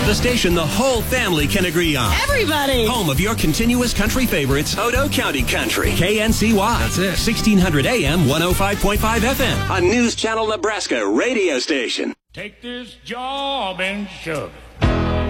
The station the whole family can agree on. Everybody! Home of your continuous country favorites, Odo County Country. KNCY. That's it. 1600 AM, 105.5 FM. A News Channel Nebraska radio station. Take this job and shove it.